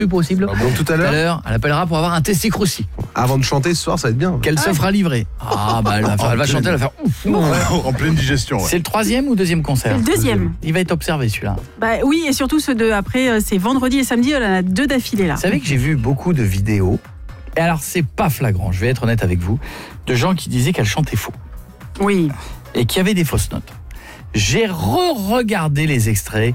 plus possible. Donc tout à l'heure, elle appellera pour avoir un testicroussi. avant de chanter ce soir, ça va être bien. Qu'elle se fera livrer. Ah bah elle va chanter, elle va faire ouf. En pleine digestion. C'est le 3e ou 2e concert? C'est le 2e. Il va être observé celui-là. Bah oui, et surtout ceux de après, c'est vendredi et samedi, elle en a 2 d'affilée là. Vous savez que j'ai vu beaucoup de vidéos, et alors c'est pas flagrant, je vais être honnête avec vous, de gens qui disaient qu'elle chantait faux. Oui. Et qui avaient des fausses notes. J'ai re-regardé les extraits.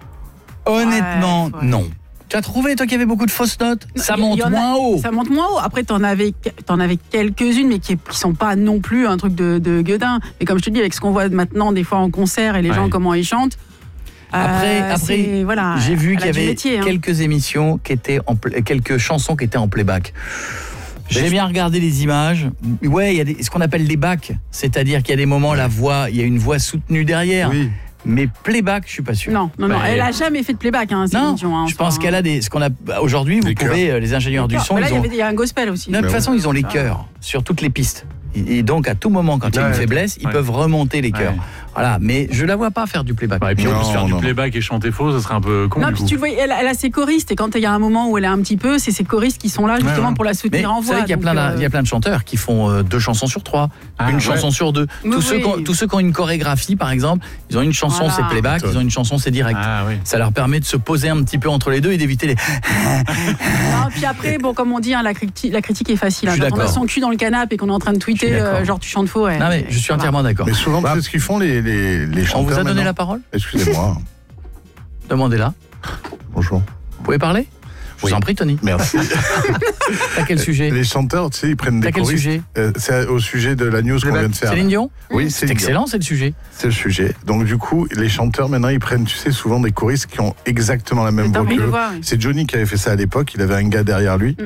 Honnêtement, non. Tu as trouvé, toi, qu'il y avait beaucoup de fausses notes? Ça monte moins haut. Ça monte moins haut. Après, t'en avais quelques-unes, mais qui sont pas non plus un truc de gueudin. Et comme je te dis, avec ce qu'on voit maintenant, des fois en concert, et les gens, comment ils chantent. Après voilà, j'ai vu qu'il y avait métier, quelques émissions qui étaient quelques chansons qui étaient en playback. J'ai bien regardé les images. Ouais, il y a ce qu'on appelle les backs, c'est-à-dire qu'il y a des moments il y a une voix soutenue derrière. Oui. Mais playback, je suis pas sûr. Non, elle a jamais fait de playback. Non, je pense qu'elle a ce qu'on a aujourd'hui. Vous pouvez, les ingénieurs du son, là, il y a un gospel aussi. De toute façon, ils ont les chœurs sur toutes les pistes. Et donc, à tout moment, quand il y a une faiblesse, ils peuvent remonter les chœurs. Voilà, mais je la vois pas faire du playback. Et puis en plus, faire du playback et chanter faux, ça serait un peu con. Non, puis tu le vois, elle a ses choristes, et quand il y a un moment où elle est un petit peu, c'est ses choristes qui sont là justement pour la soutenir en voix. Vous savez qu'il y a plein de chanteurs qui font 2 chansons sur 3, une chanson sur 2. Tous ceux qui ont une chorégraphie, par exemple, ils ont une chanson, c'est playback, ils ont une chanson, c'est direct. Ça leur permet de se poser un petit peu entre les deux et d'éviter les... Non, puis après, comme on dit, la critique est facile. Quand on a son cul dans le canapé et qu'on est en train de tweeter, genre tu chantes faux. Non, mais je suis entièrement d'accord. Mais souvent, c'est ce qu'ils font les chanteurs. On vous a donné la parole? Excusez-moi. Demandez-la. Bonjour. Vous pouvez parler? Je vous en prie, Tony. Merci. À quel sujet? Les chanteurs, tu sais, ils prennent des choristes. À quel sujet? C'est au sujet de la news qu'on vient de faire. Céline Dion? Oui, c'est excellent, c'est le sujet. C'est le sujet. Donc du coup, les chanteurs, maintenant, ils prennent, tu sais, souvent des choristes qui ont exactement la même voix qu'eux. C'est Johnny qui avait fait ça à l'époque, il avait un gars derrière lui.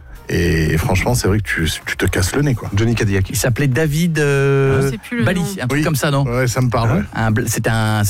Et franchement, c'est vrai que tu te casses le nez, quoi. Johnny Cadillac. Il s'appelait David Bali, un truc comme ça, non? Ouais, ça me parle. C'était un